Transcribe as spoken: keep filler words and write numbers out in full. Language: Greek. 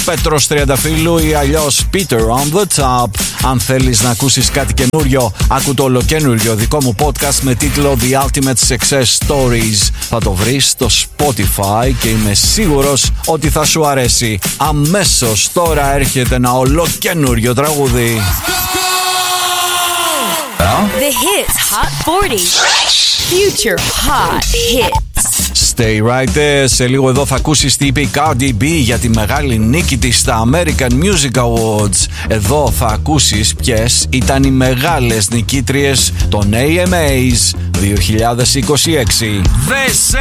Πέτρος Τριανταφύλλου ή αλλιώς Peter on the Top. Αν θέλεις να ακούσεις κάτι καινούριο, άκου το ολοκαινούριο δικό μου podcast με τίτλο The Ultimate Success Stories. Θα το βρεις στο Spotify και είμαι σίγουρος ότι θα σου αρέσει. Αμέσως τώρα έρχεται ένα ολοκαινούριο τραγούδι. The Hits Hot φορτά. Future Hot Hits. Stay right there. Σε λίγο εδώ θα ακούσεις τι είπε η Cardi B για τη μεγάλη νίκη της στα American Music Awards. Εδώ θα ακούσεις ποιες ήταν οι μεγάλες νικήτριες των έι εμ έις δύο χιλιάδες είκοσι έξι.